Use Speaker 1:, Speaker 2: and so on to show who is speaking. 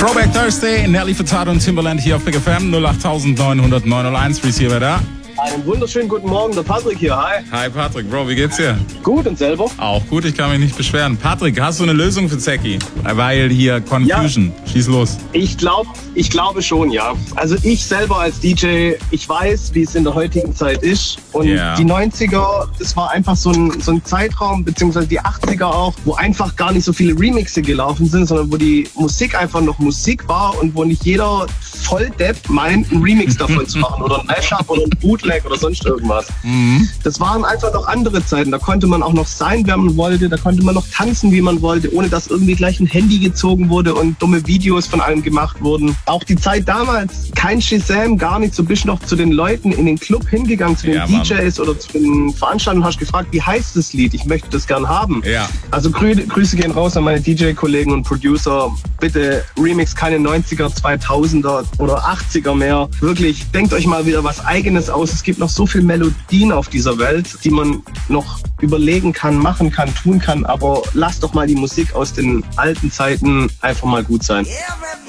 Speaker 1: Throwback Thursday, Nelly Furtado und Timbaland hier auf Big FM 0890901. Wie ist hier da?
Speaker 2: Einen wunderschönen guten Morgen, der Patrick hier. Hi.
Speaker 1: Hi Patrick, Bro, wie geht's dir?
Speaker 2: Gut, und selber?
Speaker 1: Auch gut, ich kann mich nicht beschweren. Patrick, hast du eine Lösung für Zeki? Weil hier Confusion. Ja. Schieß los.
Speaker 2: Ich glaube schon, ja. Also ich selber als DJ, ich weiß, wie es in der heutigen Zeit ist. Und die 90er, das war einfach so ein Zeitraum, beziehungsweise die 80er auch, wo einfach gar nicht so viele Remixe gelaufen sind, sondern wo die Musik einfach noch Musik war und wo nicht jeder Volldepp meint, einen Remix davon zu machen oder ein Mashup oder ein Bootleg oder sonst irgendwas. Das waren einfach noch andere Zeiten. Da konnte man auch noch sein, wer man wollte. Da konnte man noch tanzen, wie man wollte, ohne dass irgendwie gleich ein Handy gezogen wurde und dumme Videos von allem gemacht wurden. Auch die Zeit damals, kein Shazam, gar nicht. So bist du noch zu den Leuten in den Club hingegangen, zu den DJs oder zu den Veranstaltungen und hast gefragt, wie heißt das Lied? Ich möchte das gern haben.
Speaker 1: Ja.
Speaker 2: Also Grüße gehen raus an meine DJ-Kollegen und Producer. Bitte Remix keine 90er, 2000er oder 80er mehr. Wirklich, denkt euch mal wieder was Eigenes aus. Es gibt noch so viele Melodien auf dieser Welt, die man noch überlegen kann, machen kann, tun kann. Aber lasst doch mal die Musik aus den alten Zeiten einfach mal gut sein.